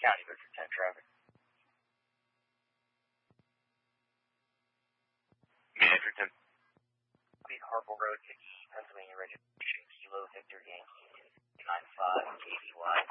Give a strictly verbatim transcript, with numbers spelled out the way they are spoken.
County Victor ten traffic. Manager ten. Beat Harper Road, Pennsylvania registration, Kilo Victor Yankee nine five K B Y.